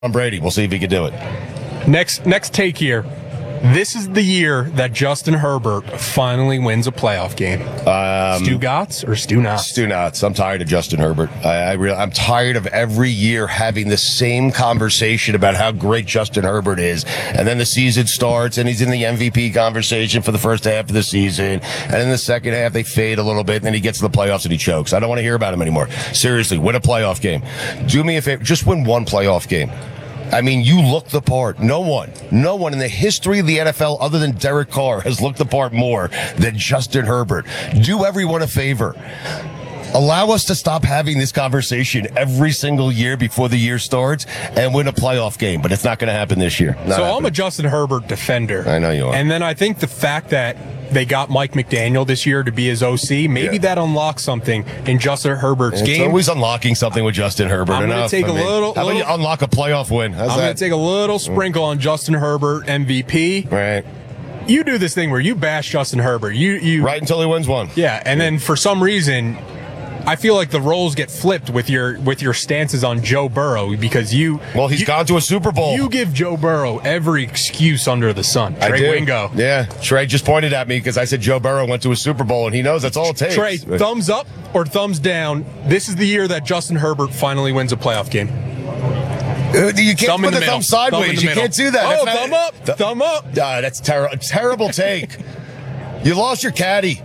Brady. We'll see if he can do it. Next take here. This is the year that Justin Herbert finally wins a playoff game. Stu Gotts or Stu Knotts? Stu Knotts. I'm tired of Justin Herbert. I'm tired of every year having the same conversation about how great Justin Herbert is. And then the season starts and he's in the MVP conversation for the first half of the season. And in the second half, they fade a little bit. And then he gets to the playoffs and he chokes. I don't want to hear about him anymore. Seriously, win a playoff game. Do me a favor. Just win one playoff game. I mean, you look the part. No one in the history of the NFL other than Derek Carr has looked the part more than Justin Herbert. Do everyone a favor. Allow us to stop having this conversation every single year before the year starts and win a playoff game. But it's not going to happen this year. I'm a Justin Herbert defender. I know you are. And then I think the fact that they got Mike McDaniel this year to be his OC, maybe that unlocks something in Justin Herbert's game. It's always unlocking something with Justin Herbert. I'm going to take how about you unlock a playoff win? I'm going to take a little sprinkle on Justin Herbert MVP. Right. You do this thing where you bash Justin Herbert. You right until he wins one. Yeah, and then for some reason, I feel like the roles get flipped with your stances on Joe Burrow because he's gone to a Super Bowl. You give Joe Burrow every excuse under the sun. Trey Wingo. Yeah, Trey just pointed at me because I said Joe Burrow went to a Super Bowl and he knows that's all it takes. Trey, thumbs up or thumbs down? This is the year that Justin Herbert finally wins a playoff game. You can't put the thumb sideways. You can't do that. Oh, thumb up. Thumb up. That's terrible take. You lost your caddy.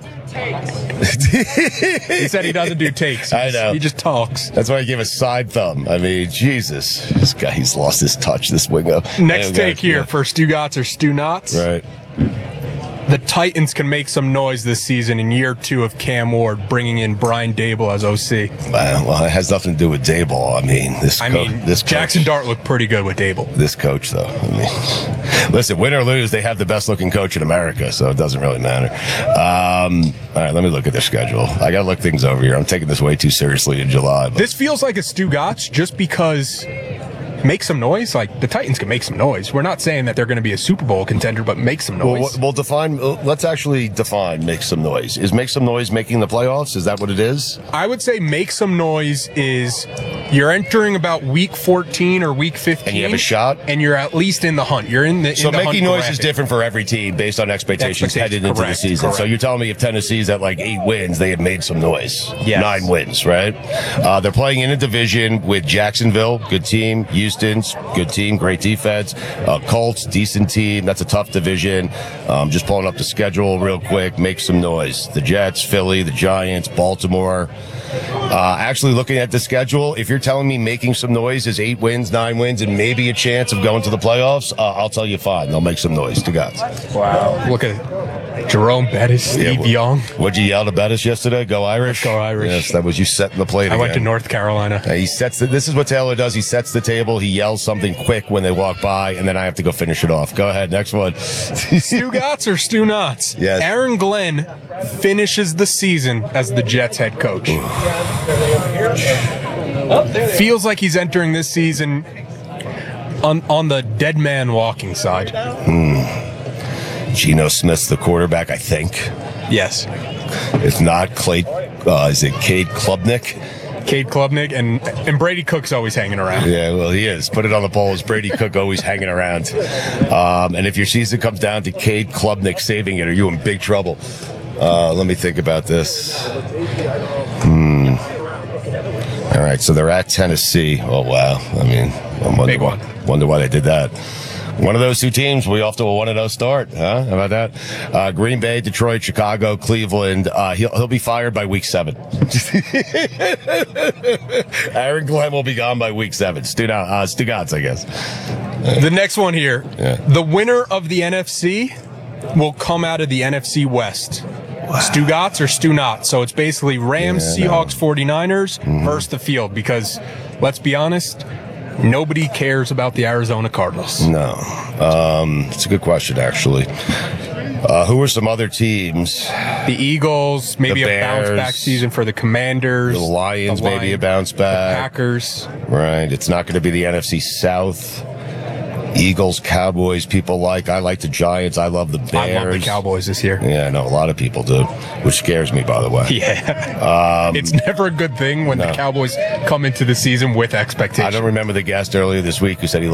He said he doesn't do takes. I know. He just talks. That's why I gave a side thumb. I mean, Jesus. This guy, he's lost his touch, this Wingo. Next take here for Stu Gotts or Stu Knotts. Right. The Titans can make some noise this season in year 2 of Cam Ward, bringing in Brian Daboll as OC. Well, it has nothing to do with Daboll. I mean, this Jackson Dart looked pretty good with Daboll. This coach, though. I mean, listen, win or lose, they have the best-looking coach in America, so it doesn't really matter. All right, let me look at their schedule. I got to look things over here. I'm taking this way too seriously in July. This feels like a Stu Gotts just because... Make some noise. Like, the Titans can make some noise. We're not saying that they're going to be a Super Bowl contender, but make some noise. Let's actually define make some noise. Is make some noise making the playoffs? Is that what it is? I would say make some noise is you're entering about week 14 or week 15. And you have a shot? And you're at least in the hunt. So making noise is different for every team based on expectations headed into the season. Correct. So you're telling me if Tennessee's at like 8 wins, they have made some noise. Yes. 9 wins, right? They're playing in a division with Jacksonville, good team, Houston's good team, great defense. Colts, decent team. That's a tough division. Just pulling up the schedule real quick. Make some noise. The Jets, Philly, the Giants, Baltimore. Actually looking at the schedule, if you're telling me making some noise is 8 wins, 9 wins, and maybe a chance of going to the playoffs, I'll tell you fine. They'll make some noise. To God. Wow. Look at Jerome Bettis, Steve Young. What'd you yell to Bettis yesterday? Go Irish? Go Irish. Yes, that was you setting the plate again. I went to North Carolina. This is what Taylor does. He sets the table. He yells something quick when they walk by, and then I have to go finish it off. Go ahead. Next one. Stu Gotts or Stu Knotts? Yes. Aaron Glenn finishes the season as the Jets head coach. Feels like he's entering this season on the dead man walking side. Geno Smith's the quarterback, I think. Yes. If not, is it Cade Klubnik? Cade Klubnik, and Brady Cook's always hanging around. Yeah, well, he is. Put it on the poll. Is Brady Cook always hanging around? And if your season comes down to Cade Klubnik saving it, are you in big trouble? Let me think about this. All right, so they're at Tennessee. Oh, wow. I mean, wonder why they did that. One of those 2 teams, we off to a 1-0 start, huh? How about that? Green Bay, Detroit, Chicago, Cleveland. He'll be fired by week 7. Aaron Glenn will be gone by week 7. Stu Gotts, I guess. The next one here. Yeah. The winner of the NFC will come out of the NFC West. Wow. Stu Gotts or Stu Knotts. So it's basically Rams, Seahawks, 49ers versus the field because, let's be honest, nobody cares about the Arizona Cardinals. No. It's a good question, actually. Who are some other teams? The Eagles, maybe a bounce-back season for the Commanders. The Lions, maybe a bounce-back. The Packers. Right. It's not going to be the NFC South. Eagles, Cowboys, people like. I like the Giants. I love the Bears. I love the Cowboys this year. Yeah, I know a lot of people do, which scares me, by the way. Yeah. It's never a good thing when the Cowboys come into the season with expectations. I don't remember the guest earlier this week who said he